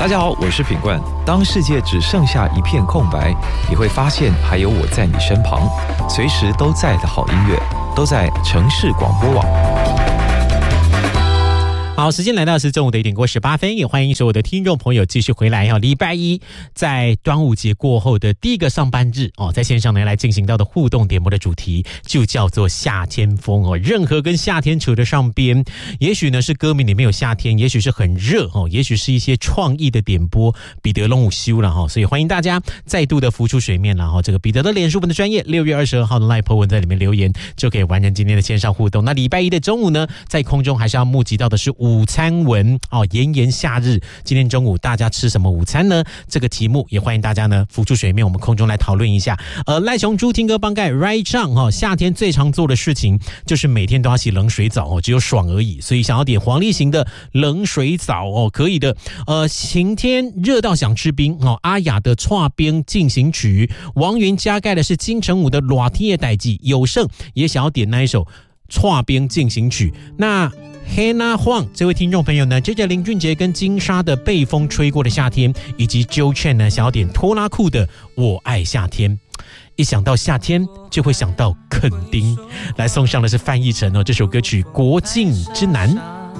大家好，我是品冠。当世界只剩下一片空白，你会发现还有我在你身旁，随时都在的好音乐，都在城市广播网。 好，时间来到是中午的1点过18分，也欢迎所有的听众朋友继续回来。礼拜一在端午节过后的第一个上班日在线上呢来进行到的互动点播的主题就叫做夏天风任何跟夏天扯得上边，也许呢是歌名里面有夏天，也许是很热也许是一些创意的点播，彼得龙午休了所以欢迎大家再度的浮出水面了这个彼得的脸书粉的专页6月22号的 LINE po 文在里面留言，就可以完成今天的线上互动。那礼拜一的中午呢，在空中还是要募集到的是午餐文炎炎夏日，今天中午大家吃什么午餐呢？这个题目也欢迎大家呢浮出水面，我们空中来讨论一下。赖雄猪听歌帮盖 right 上夏天最常做的事情就是每天都要洗冷水澡只有爽而已，所以想要点黄立行的冷水澡可以的。晴天热到想吃冰阿雅的剉冰进行曲，王云加盖的是金城武的热天的代志，有胜也想要点那一首剉冰进行曲。那黑娜晃这位听众朋友呢，接着林俊杰跟金莎的被风吹过的夏天，以及 Joe Chen 呢想要点拖拉库的我爱夏天。一想到夏天就会想到垦丁，来送上的是范逸臣这首歌曲国境之南。